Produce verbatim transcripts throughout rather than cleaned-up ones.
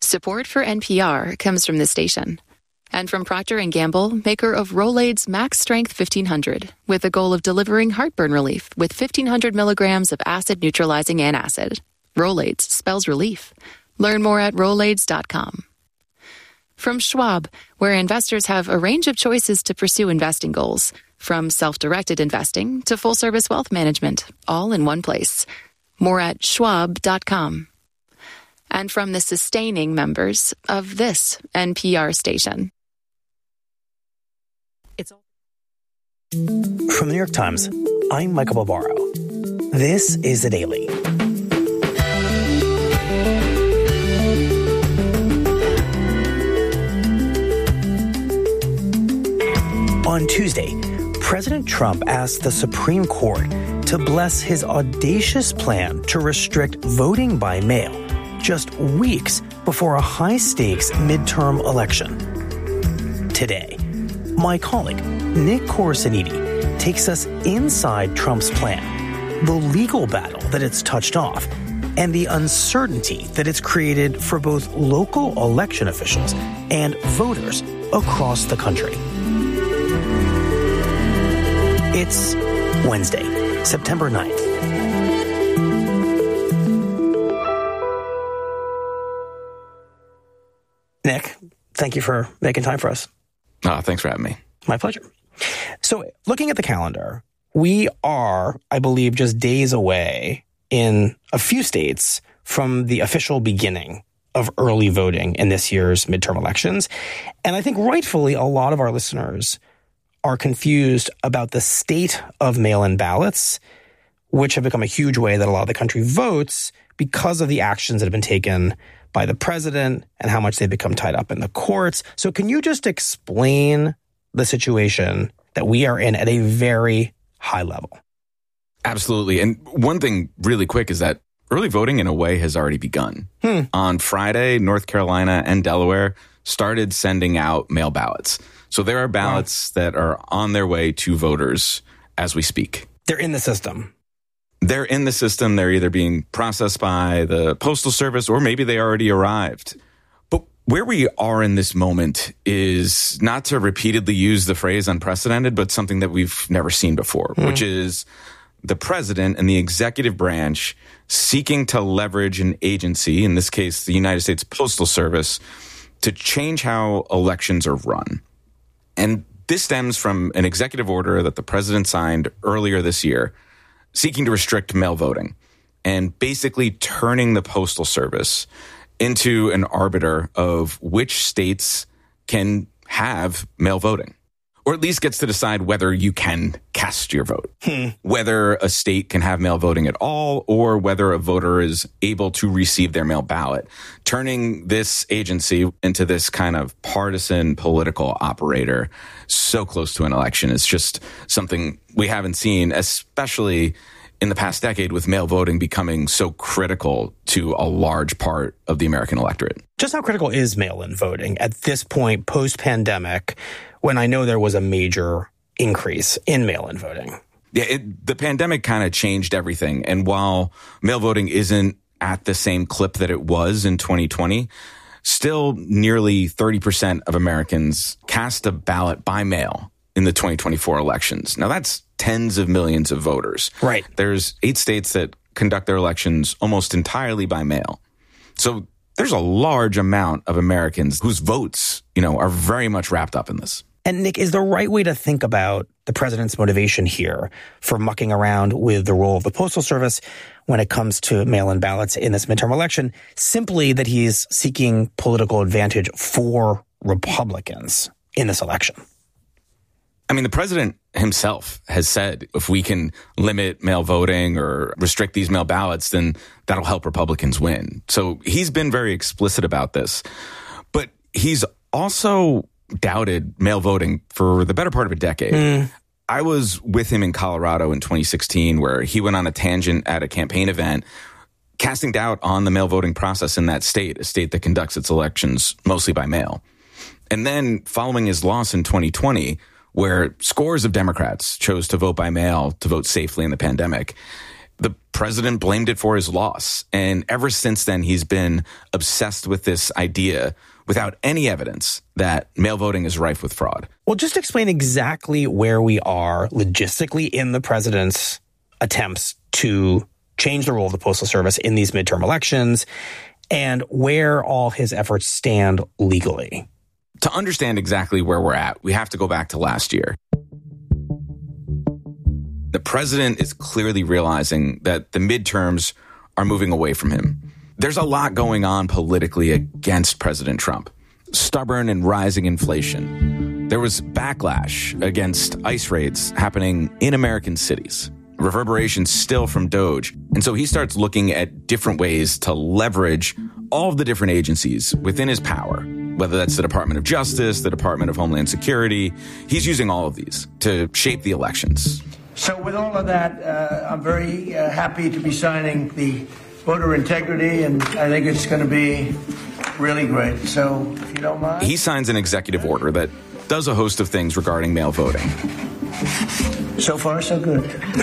Support for N P R comes from this station and from Procter and Gamble, maker of Rolaids Max Strength fifteen hundred, with the goal of delivering heartburn relief with fifteen hundred milligrams of acid-neutralizing antacid. Rolaids spells relief. Learn more at rolaids dot com. From Schwab, where investors have a range of choices to pursue investing goals, from self-directed investing to full-service wealth management, all in one place. More at schwab dot com. And from the sustaining members of this N P R station. It's From the New York Times, I'm Michael Barbaro. This is The Daily. On Tuesday, President Trump asked the Supreme Court to bless his audacious plan to restrict voting by mail just weeks before a high-stakes midterm election. Today, my colleague, Nick Corasaniti, takes us inside Trump's plan, the legal battle that it's touched off, and the uncertainty that it's created for both local election officials and voters across the country. It's Wednesday, September ninth. Nick, thank you for making time for us. Uh, thanks for having me. My pleasure. So looking at the calendar, we are, I believe, just days away in a few states from the official beginning of early voting in this year's midterm elections. And I think rightfully a lot of our listeners are confused about the state of mail-in ballots, which have become a huge way that a lot of the country votes because of the actions that have been taken by the president and how much they've become tied up in the courts. So can you just explain the situation that we are in at a very high level? Absolutely. And one thing really quick is that early voting in a way has already begun. Hmm. On Friday, North Carolina and Delaware started sending out mail ballots. So there are ballots wow. that are on their way to voters as we speak. They're in the system. They're in the system. They're either being processed by the Postal Service or maybe they already arrived. But where we are in this moment is not to repeatedly use the phrase unprecedented, but something that we've never seen before, mm. which is the president and the executive branch seeking to leverage an agency, in this case, the United States Postal Service, to change how elections are run. And this stems from an executive order that the president signed earlier this year, seeking to restrict mail voting and basically turning the Postal Service into an arbiter of which states can have mail voting, or at least gets to decide whether you can cast your vote, hmm. whether a state can have mail voting at all, or whether a voter is able to receive their mail ballot, turning this agency into this kind of partisan political operator so close to an election is just something we haven't seen, especially in the past decade with mail voting becoming so critical to a large part of the American electorate. Just how critical is mail-in voting at this point post-pandemic, when I know there was a major increase in mail-in voting? Yeah, it, the pandemic kind of changed everything. And while mail voting isn't at the same clip that it was in twenty twenty, still nearly thirty percent of Americans cast a ballot by mail in the twenty twenty-four elections. Now, that's tens of millions of voters. Right. There's eight states that conduct their elections almost entirely by mail. So there's a large amount of Americans whose votes, you know, are very much wrapped up in this. And Nick, is the right way to think about the president's motivation here for mucking around with the role of the Postal Service when it comes to mail-in ballots in this midterm election simply that he's seeking political advantage for Republicans in this election? I mean, the president himself has said if we can limit mail voting or restrict these mail ballots, then that'll help Republicans win. So he's been very explicit about this. But he's also doubted mail voting for the better part of a decade. Mm. I was with him in Colorado in twenty sixteen, where he went on a tangent at a campaign event, casting doubt on the mail voting process in that state, a state that conducts its elections mostly by mail. And then following his loss in twenty twenty, where scores of Democrats chose to vote by mail to vote safely in the pandemic, The president blamed it for his loss. And ever since then, he's been obsessed with this idea without any evidence that mail voting is rife with fraud. Well, just explain exactly where we are logistically in the president's attempts to change the role of the Postal Service in these midterm elections and where all his efforts stand legally. To understand exactly where we're at, we have to go back to last year. The president is clearly realizing that the midterms are moving away from him. There's a lot going on politically against President Trump. Stubborn and rising inflation. There was backlash against ICE raids happening in American cities. Reverberations still from Doge. And so he starts looking at different ways to leverage all of the different agencies within his power, whether that's the Department of Justice, the Department of Homeland Security. He's using all of these to shape the elections. So with all of that, uh, I'm very uh, happy to be signing the voter integrity, and I think it's going to be really great. So if you don't mind. He signs an executive order that does a host of things regarding mail voting. So far, so good.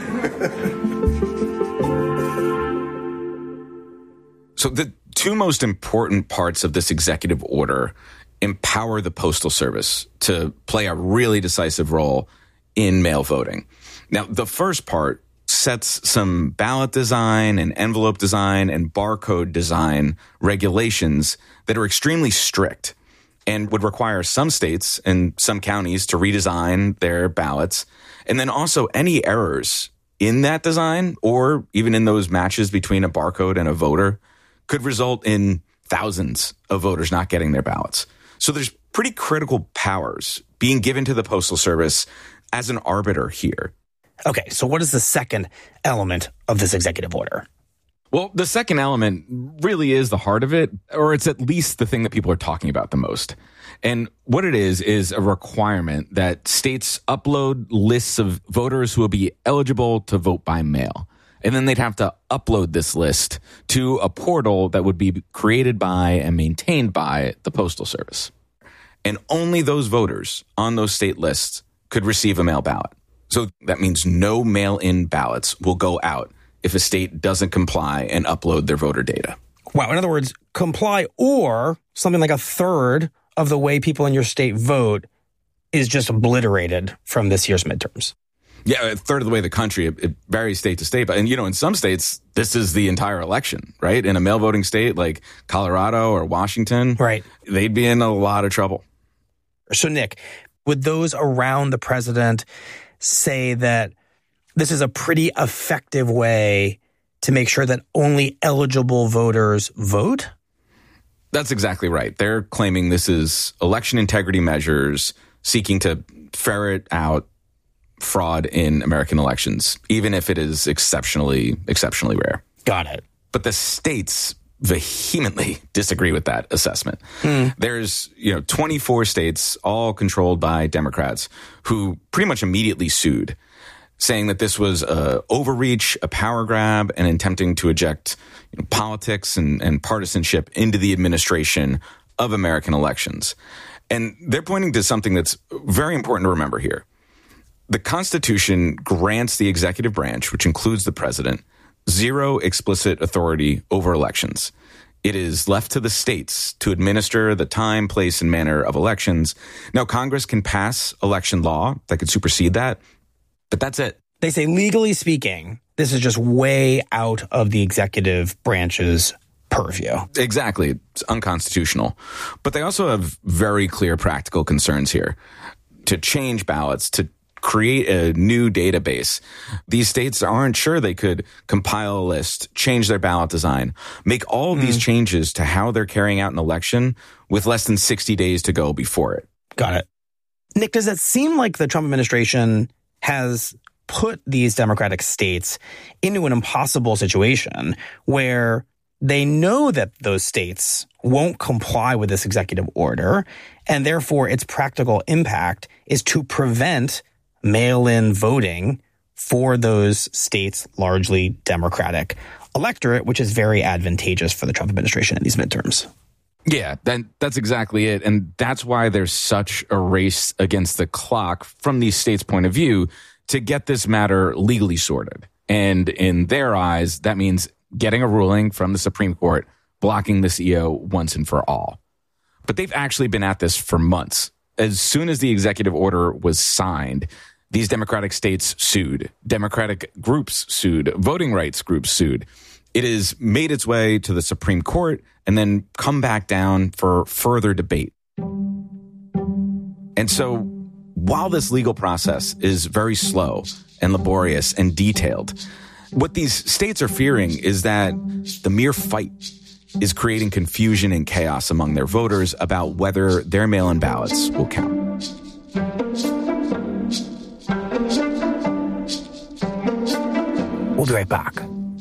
So the two most important parts of this executive order empower the Postal Service to play a really decisive role in mail voting. Now, the first part sets some ballot design and envelope design and barcode design regulations that are extremely strict and would require some states and some counties to redesign their ballots. And then also any errors in that design or even in those matches between a barcode and a voter could result in thousands of voters not getting their ballots. So there's pretty critical powers being given to the Postal Service as an arbiter here. Okay, so what is the second element of this executive order? Well, the second element really is the heart of it, or it's at least the thing that people are talking about the most. And what it is, is a requirement that states upload lists of voters who will be eligible to vote by mail. And then they'd have to upload this list to a portal that would be created by and maintained by the Postal Service. And only those voters on those state lists could receive a mail ballot. So that means no mail-in ballots will go out if a state doesn't comply and upload their voter data. Wow. In other words, comply or something like a third of the way people in your state vote is just obliterated from this year's midterms. Yeah, a third of the way the country, it, it varies state to state. But, and you know, in some states, this is the entire election, right? In a mail voting state like Colorado or Washington, right, they'd be in a lot of trouble. So, Nick, would those around the president say that this is a pretty effective way to make sure that only eligible voters vote? That's exactly right. They're claiming this is election integrity measures seeking to ferret out fraud in American elections, even if it is exceptionally, exceptionally rare. Got it. But the states vehemently disagree with that assessment. Hmm. There's, you know, twenty-four states, all controlled by Democrats, who pretty much immediately sued, saying that this was a overreach, a power grab, and attempting to eject, you know, politics and, and partisanship into the administration of American elections. And they're pointing to something that's very important to remember here. The Constitution grants the executive branch, which includes the president, zero explicit authority over elections. It is left to the states to administer the time, place, and manner of elections. Now, Congress can pass election law that could supersede that, but that's it. They say, legally speaking, this is just way out of the executive branch's purview. Exactly. It's unconstitutional. But they also have very clear practical concerns here. To change ballots, to create a new database, these states aren't sure they could compile a list, change their ballot design, make all of mm. these changes to how they're carrying out an election with less than sixty days to go before it. Got it. Nick, does it seem like the Trump administration has put these Democratic states into an impossible situation where they know that those states won't comply with this executive order, and therefore its practical impact is to prevent mail-in voting for those states' largely Democratic electorate, which is very advantageous for the Trump administration in these midterms? Yeah, that, that's exactly it. And that's why there's such a race against the clock from these states' point of view to get this matter legally sorted. And in their eyes, that means getting a ruling from the Supreme Court, blocking this E O once and for all. But they've actually been at this for months. As soon as the executive order was signed, these Democratic states sued. Democratic groups sued. Voting rights groups sued. It has made its way to the Supreme Court and then come back down for further debate. And so while this legal process is very slow and laborious and detailed, what these states are fearing is that the mere fight is creating confusion and chaos among their voters about whether their mail-in ballots will count. We'll be right back.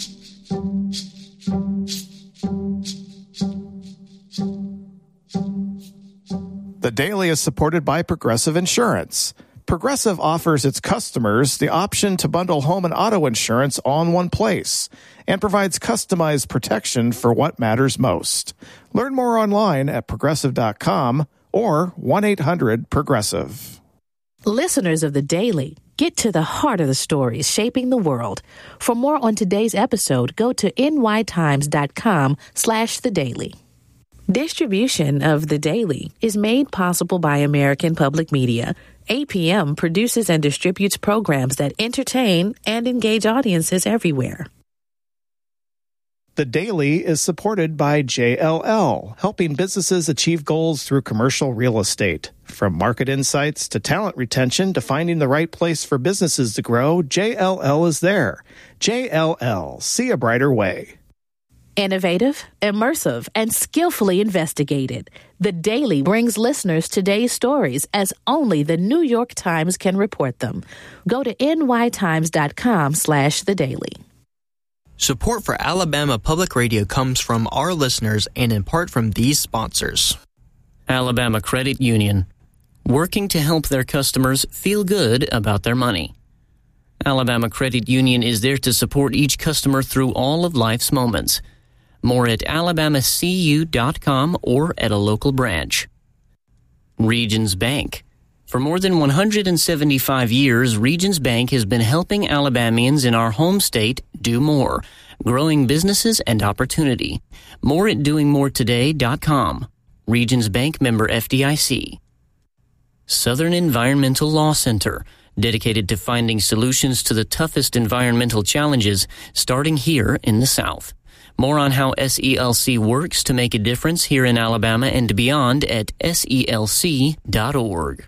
The Daily is supported by Progressive Insurance. Progressive offers its customers the option to bundle home and auto insurance all in one place and provides customized protection for what matters most. Learn more online at progressive dot com or one eight hundred progressive. Listeners of The Daily, get to the heart of the stories shaping the world. For more on today's episode, go to nytimes.com slash The Daily. Distribution of The Daily is made possible by American Public Media. A P M produces and distributes programs that entertain and engage audiences everywhere. The Daily is supported by J L L, helping businesses achieve goals through commercial real estate. From market insights to talent retention to finding the right place for businesses to grow, J L L is there. J L L, see a brighter way. Innovative, immersive, and skillfully investigated. The Daily brings listeners today's stories as only the New York Times can report them. Go to nytimes.com slash the daily. Support for Alabama Public Radio comes from our listeners and in part from these sponsors. Alabama Credit Union, working to help their customers feel good about their money. Alabama Credit Union is there to support each customer through all of life's moments. More at alabama c u dot com or at a local branch. Regions Bank. For more than one hundred seventy-five years, Regions Bank has been helping Alabamians in our home state do more, growing businesses and opportunity. More at doing more today dot com. Regions Bank, member F D I C. Southern Environmental Law Center, dedicated to finding solutions to the toughest environmental challenges, starting here in the South. More on how S E L C works to make a difference here in Alabama and beyond at S E L C dot org.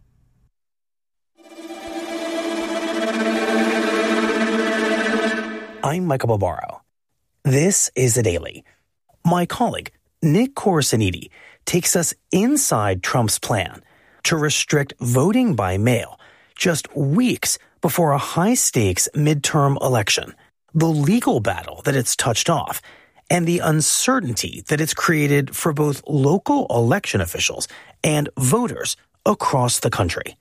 I'm Michael Barbaro. This is The Daily. My colleague, Nick Corasaniti, takes us inside Trump's plan to restrict voting by mail just weeks before a high-stakes midterm election, the legal battle that it's touched off, and the uncertainty that it's created for both local election officials and voters across the country.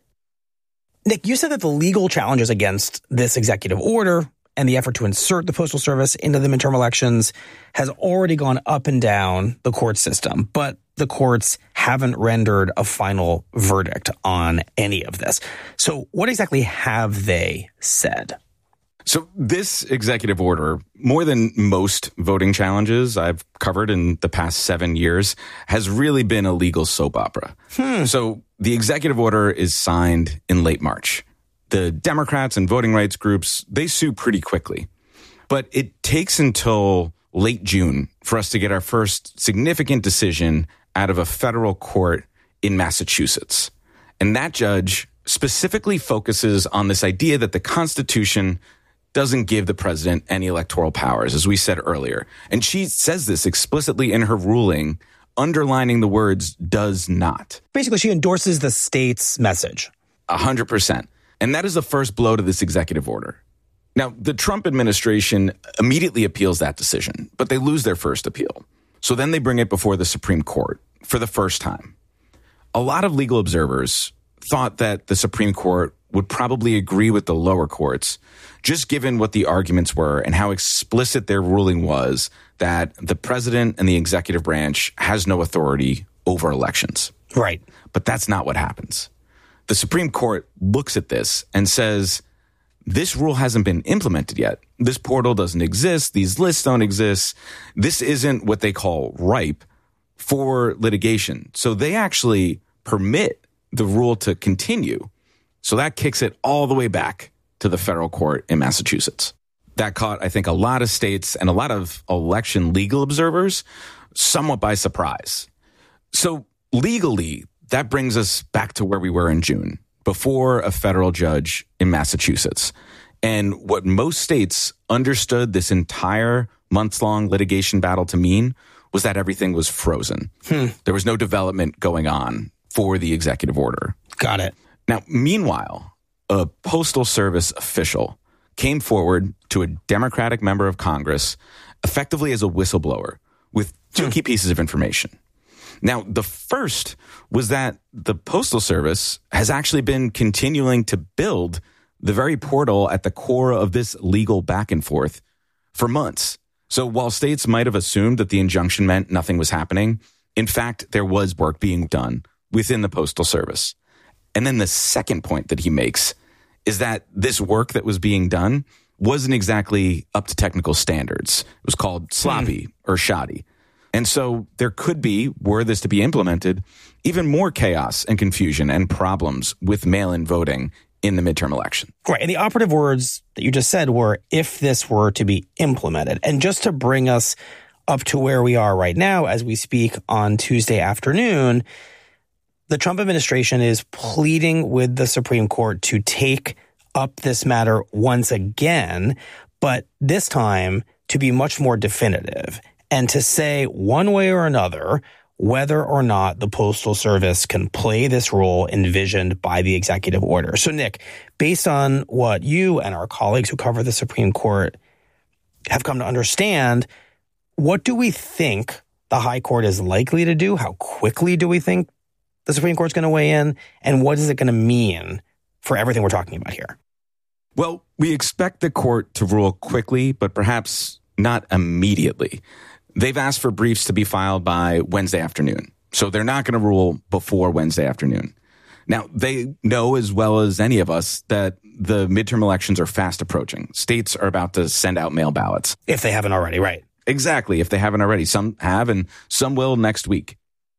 Nick, you said that the legal challenges against this executive order and the effort to insert the Postal Service into the midterm elections has already gone up and down the court system, but the courts haven't rendered a final verdict on any of this. So what exactly have they said? So this executive order, more than most voting challenges I've covered in the past seven years, has really been a legal soap opera. Hmm. So the executive order is signed in late March. The Democrats and voting rights groups, they sue pretty quickly. But it takes until late June for us to get our first significant decision out of a federal court in Massachusetts. And that judge specifically focuses on this idea that the Constitution doesn't give the president any electoral powers, as we said earlier. And she says this explicitly in her ruling, underlining the words does not. Basically, she endorses the state's message. A hundred percent. And that is the first blow to this executive order. Now, the Trump administration immediately appeals that decision, but they lose their first appeal. So then they bring it before the Supreme Court for the first time. A lot of legal observers thought that the Supreme Court would probably agree with the lower courts, just given what the arguments were and how explicit their ruling was that the president and the executive branch has no authority over elections. Right. But that's not what happens. The Supreme Court looks at this and says, this rule hasn't been implemented yet. This portal doesn't exist. These lists don't exist. This isn't what they call ripe for litigation. So they actually permit the rule to continue. So that kicks it all the way back to the federal court in Massachusetts. That caught, I think, a lot of states and a lot of election legal observers somewhat by surprise. So legally, that brings us back to where we were in June, before a federal judge in Massachusetts. And what most states understood this entire months-long litigation battle to mean was that everything was frozen. Hmm. There was no development going on for the executive order. Got it. Now, meanwhile, a Postal Service official came forward to a Democratic member of Congress effectively as a whistleblower with two hmm. key pieces of information. Now, the first was that the Postal Service has actually been continuing to build the very portal at the core of this legal back and forth for months. So while states might have assumed that the injunction meant nothing was happening, in fact, there was work being done within the Postal Service. And then the second point that he makes is that this work that was being done wasn't exactly up to technical standards. It was called sloppy mm. or shoddy. And so there could be, were this to be implemented, even more chaos and confusion and problems with mail-in voting in the midterm election. Right. And the operative words that you just said were, if this were to be implemented. And just to bring us up to where we are right now as we speak on Tuesday afternoon, the Trump administration is pleading with the Supreme Court to take up this matter once again, but this time to be much more definitive and to say one way or another whether or not the Postal Service can play this role envisioned by the executive order. So, Nick, based on what you and our colleagues who cover the Supreme Court have come to understand, what do we think the High Court is likely to do? How quickly do we think the Supreme Court's going to weigh in? And what is it going to mean for everything we're talking about here? Well, we expect the court to rule quickly, but perhaps not immediately. They've asked for briefs to be filed by Wednesday afternoon. So they're not going to rule before Wednesday afternoon. Now, they know as well as any of us that the midterm elections are fast approaching. States are about to send out mail ballots. If they haven't already, right? Exactly, if they haven't already. Some have and some will next week.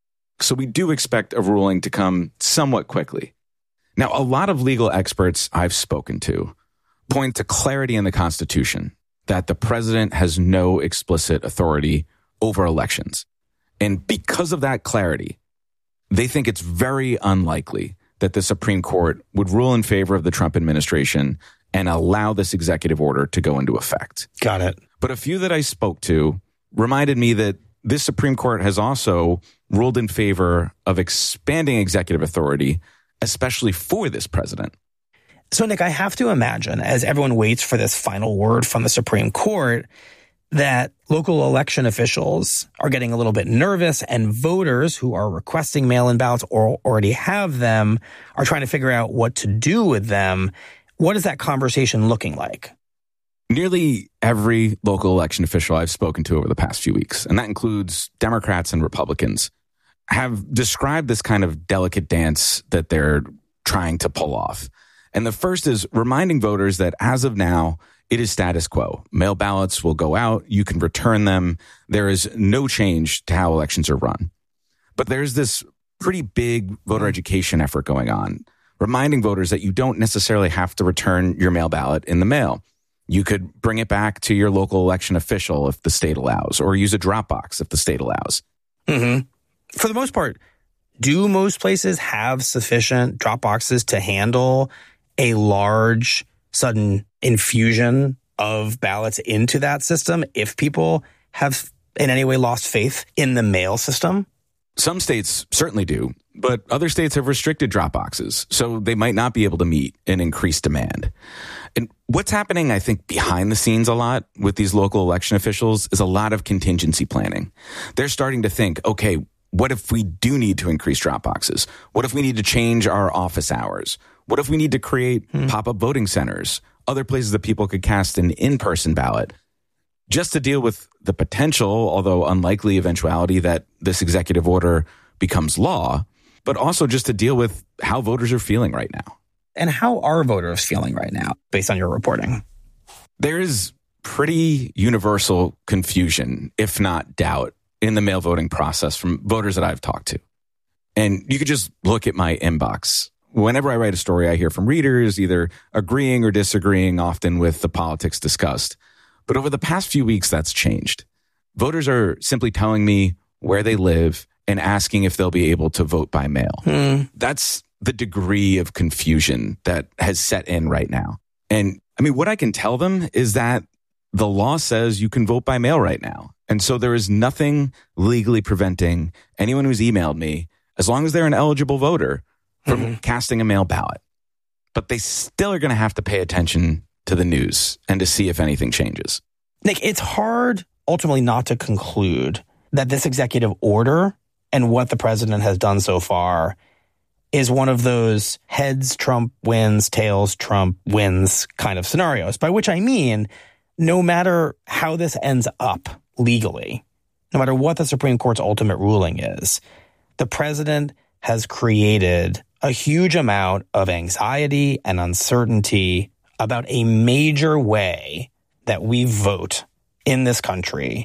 So we do expect a ruling to come somewhat quickly. Now, a lot of legal experts I've spoken to point to clarity in the Constitution, that the president has no explicit authority over elections. And because of that clarity, they think it's very unlikely that the Supreme Court would rule in favor of the Trump administration and allow this executive order to go into effect. Got it. But a few that I spoke to reminded me that this Supreme Court has also ruled in favor of expanding executive authority, especially for this president. So, Nick, I have to imagine, as everyone waits for this final word from the Supreme Court, that local election officials are getting a little bit nervous, and voters who are requesting mail-in ballots or already have them are trying to figure out what to do with them. What is that conversation looking like? Nearly every local election official I've spoken to over the past few weeks, and that includes Democrats and Republicans, have described this kind of delicate dance that they're trying to pull off. And the first is reminding voters that as of now, it is status quo. Mail ballots will go out. You can return them. There is no change to how elections are run. But there's this pretty big voter education effort going on, reminding voters that you don't necessarily have to return your mail ballot in the mail. You could bring it back to your local election official if the state allows, or use a drop box if the state allows. Mm-hmm. For the most part, do most places have sufficient drop boxes to handle a large sudden infusion of ballots into that system if people have in any way lost faith in the mail system? Some states certainly do, but other states have restricted drop boxes, so they might not be able to meet an increased demand. And what's happening, I think, behind the scenes a lot with these local election officials is a lot of contingency planning. They're starting to think, okay, what if we do need to increase drop boxes? What if we need to change our office hours? What if we need to create hmm. pop-up voting centers, other places that people could cast an in-person ballot, just to deal with the potential, although unlikely eventuality that this executive order becomes law, but also just to deal with how voters are feeling right now? And how are voters feeling right now, based on your reporting? There is pretty universal confusion, if not doubt, in the mail voting process from voters that I've talked to. And you could just look at my inbox. Whenever I write a story, I hear from readers either agreeing or disagreeing, often with the politics discussed. But over the past few weeks, that's changed. Voters are simply telling me where they live and asking if they'll be able to vote by mail. Hmm. That's the degree of confusion that has set in right now. And I mean, what I can tell them is that the law says you can vote by mail right now. And so there is nothing legally preventing anyone who's emailed me, as long as they're an eligible voter, from mm-hmm. casting a mail ballot. But they still are going to have to pay attention to the news and to see if anything changes. Nick, it's hard ultimately not to conclude that this executive order and what the president has done so far is one of those heads Trump wins, tails Trump wins kind of scenarios, by which I mean, no matter how this ends up legally, no matter what the Supreme Court's ultimate ruling is, the president has created a huge amount of anxiety and uncertainty about a major way that we vote in this country,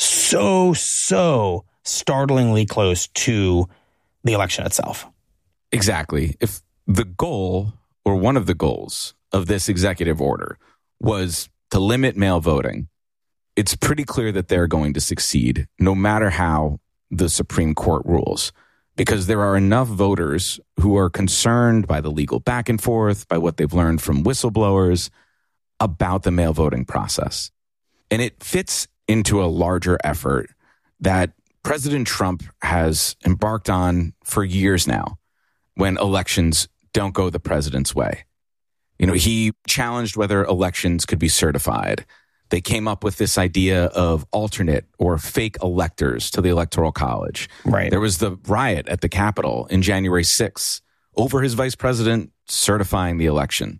so, so startlingly close to the election itself. Exactly. If the goal, or one of the goals of this executive order, was to limit mail voting, it's pretty clear that they're going to succeed, no matter how the Supreme Court rules. Because there are enough voters who are concerned by the legal back and forth, by what they've learned from whistleblowers about the mail voting process. And it fits into a larger effort that President Trump has embarked on for years now when elections don't go the president's way. You know, he challenged whether elections could be certified. They came up with this idea of alternate or fake electors to the Electoral College. Right. There was the riot at the Capitol in January sixth over his vice president certifying the election.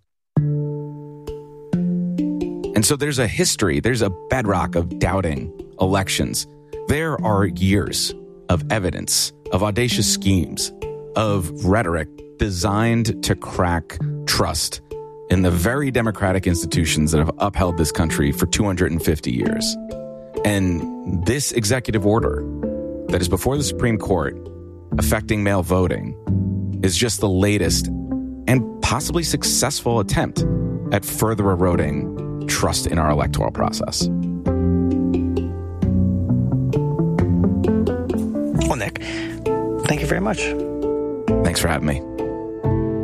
And so there's a history, there's a bedrock of doubting elections. There are years of evidence, of audacious schemes, of rhetoric designed to crack trust in the very democratic institutions that have upheld this country for two hundred fifty years. And this executive order that is before the Supreme Court affecting mail voting is just the latest and possibly successful attempt at further eroding trust in our electoral process. Well, Nick, thank you very much. Thanks for having me.